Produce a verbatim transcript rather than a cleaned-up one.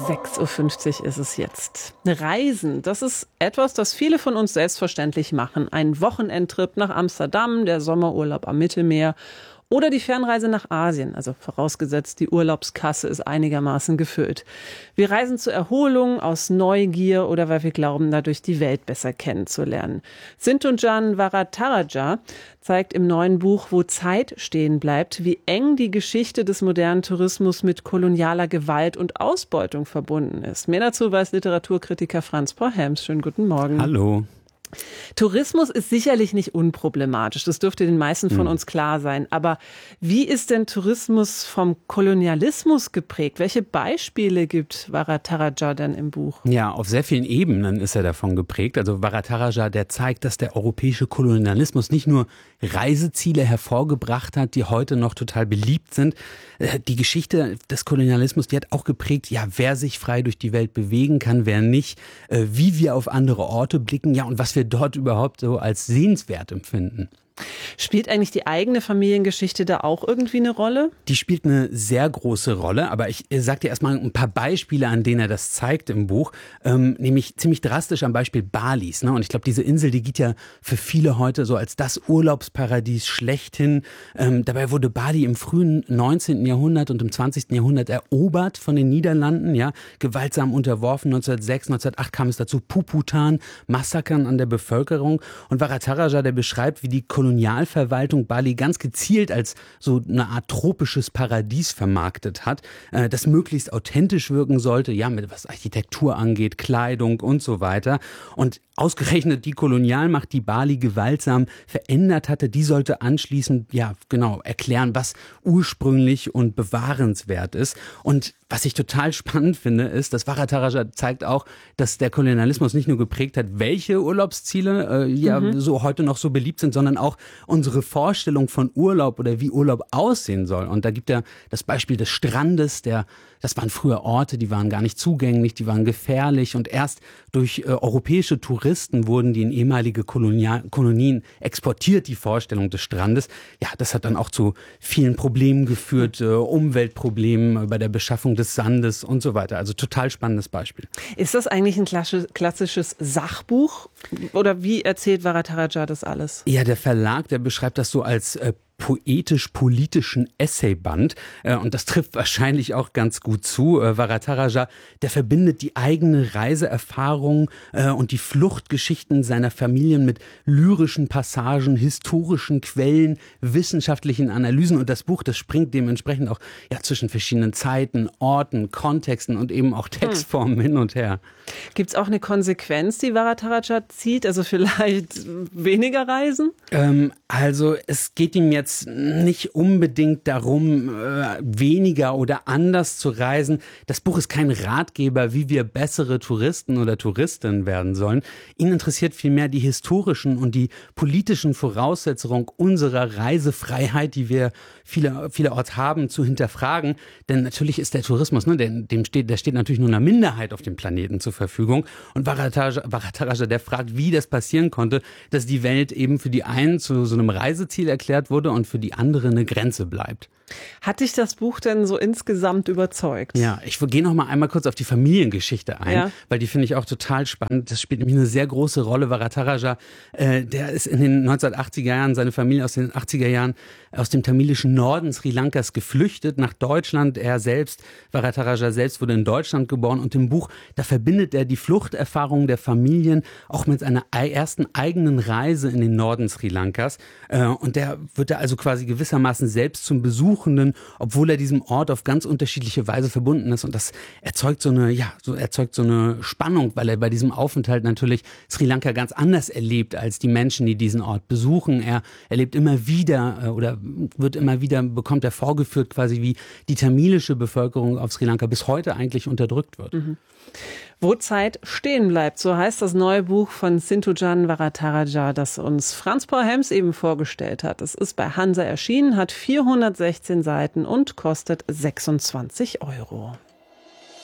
sechs Uhr fünfzig ist es jetzt. Reisen, das ist etwas, das viele von uns selbstverständlich machen. Ein Wochenendtrip nach Amsterdam, der Sommerurlaub am Mittelmeer oder die Fernreise nach Asien, also vorausgesetzt, die Urlaubskasse ist einigermaßen gefüllt. Wir reisen zur Erholung, aus Neugier oder weil wir glauben, dadurch die Welt besser kennenzulernen. Sinthujan Varadaraja zeigt im neuen Buch, wo Zeit stehen bleibt, wie eng die Geschichte des modernen Tourismus mit kolonialer Gewalt und Ausbeutung verbunden ist. Mehr dazu weiß Literaturkritiker Franz Paul Helms. Schönen guten Morgen. Hallo. Tourismus ist sicherlich nicht unproblematisch, das dürfte den meisten von uns klar sein. Aber wie ist denn Tourismus vom Kolonialismus geprägt? Welche Beispiele gibt Varadaraja denn im Buch? Ja, auf sehr vielen Ebenen ist er davon geprägt. Also Varadaraja, der zeigt, dass der europäische Kolonialismus nicht nur Reiseziele hervorgebracht hat, die heute noch total beliebt sind. Die Geschichte des Kolonialismus, die hat auch geprägt, ja, wer sich frei durch die Welt bewegen kann, wer nicht, wie wir auf andere Orte blicken, ja, und was wir dort überhaupt so als sehenswert empfinden. Spielt eigentlich die eigene Familiengeschichte da auch irgendwie eine Rolle? Die spielt eine sehr große Rolle, aber ich sage dir erstmal ein paar Beispiele, an denen er das zeigt im Buch, ähm, nämlich ziemlich drastisch am Beispiel Balis. Ne? Und ich glaube, diese Insel, die geht ja für viele heute so als das Urlaubsparadies schlechthin. Ähm, dabei wurde Bali im frühen neunzehnten Jahrhundert und im zwanzigsten Jahrhundert erobert von den Niederlanden, ja, gewaltsam unterworfen. neunzehnhundertsechs, neunzehnhundertacht kam es dazu Puputan, Massakern an der Bevölkerung. Und Varadaraja, der beschreibt, wie die Kolonialverwaltung Bali ganz gezielt als so eine Art tropisches Paradies vermarktet hat, äh, das möglichst authentisch wirken sollte, ja, mit was Architektur angeht, Kleidung und so weiter. Und ausgerechnet die Kolonialmacht, die Bali gewaltsam verändert hatte, die sollte anschließend, ja, genau, erklären, was ursprünglich und bewahrenswert ist. Und was ich total spannend finde, ist, dass Varadaraja zeigt auch, dass der Kolonialismus nicht nur geprägt hat, welche Urlaubsziele äh, ja mhm. so heute noch so beliebt sind, sondern auch unsere Vorstellung von Urlaub oder wie Urlaub aussehen soll. Und da gibt er das Beispiel des Strandes, der, das waren früher Orte, die waren gar nicht zugänglich, die waren gefährlich und erst durch äh, europäische Touristen wurden die in ehemalige Kolonial- Kolonien exportiert, die Vorstellung des Strandes. Ja, das hat dann auch zu vielen Problemen geführt, äh, Umweltproblemen bei der Beschaffung des Sandes und so weiter. Also total spannendes Beispiel. Ist das eigentlich ein klassisches Sachbuch oder wie erzählt Varadaraja das alles? Ja, der Verlag, der beschreibt das so als äh, poetisch-politischen Essayband. Äh, und das trifft wahrscheinlich auch ganz gut zu. Äh, Varadaraja, der verbindet die eigene Reiseerfahrung äh, und die Fluchtgeschichten seiner Familien mit lyrischen Passagen, historischen Quellen, wissenschaftlichen Analysen. Und das Buch, das springt dementsprechend auch ja, zwischen verschiedenen Zeiten, Orten, Kontexten und eben auch Textformen hm. hin und her. Gibt es auch eine Konsequenz, die Varadaraja zieht? Also vielleicht weniger reisen? Ähm, also es geht ihm jetzt nicht unbedingt darum, äh, weniger oder anders zu reisen. Das Buch ist kein Ratgeber, wie wir bessere Touristen oder Touristinnen werden sollen. Ihn interessiert vielmehr die historischen und die politischen Voraussetzungen unserer Reisefreiheit, die wir viele, vielerorts haben, zu hinterfragen. Denn natürlich ist der Tourismus, ne, der, dem steht, der steht natürlich nur einer Minderheit auf dem Planeten zur Verfügung. Und Varadaraja, Varadaraja, der fragt, wie das passieren konnte, dass die Welt eben für die einen zu so einem Reiseziel erklärt wurde und für die andere eine Grenze bleibt. Hat dich das Buch denn so insgesamt überzeugt? Ja, ich gehe noch mal einmal kurz auf die Familiengeschichte ein, ja. weil die finde ich auch total spannend. Das spielt nämlich eine sehr große Rolle. Varadaraja, äh, der ist in den neunzehnhundertachtziger Jahren, seine Familie aus den achtziger Jahren aus dem tamilischen Norden Sri Lankas geflüchtet nach Deutschland. Er selbst, Varadaraja selbst, wurde in Deutschland geboren und im Buch, da verbindet er die Fluchterfahrungen der Familien auch mit seiner ersten eigenen Reise in den Norden Sri Lankas. Äh, und der wird da also quasi gewissermaßen selbst zum Besuch, obwohl er diesem Ort auf ganz unterschiedliche Weise verbunden ist. Und das erzeugt so eine, ja, so erzeugt so eine Spannung, weil er bei diesem Aufenthalt natürlich Sri Lanka ganz anders erlebt als die Menschen, die diesen Ort besuchen. Er erlebt immer wieder oder wird immer wieder, bekommt er vorgeführt quasi, wie die tamilische Bevölkerung auf Sri Lanka bis heute eigentlich unterdrückt wird. Mhm. Wo Zeit stehen bleibt, so heißt das neue Buch von Sinthujan Varadaraja, das uns Franz Paul Helms eben vorgestellt hat. Es ist bei Hansa erschienen, hat vierhundertsechzehn Seiten und kostet sechsundzwanzig Euro.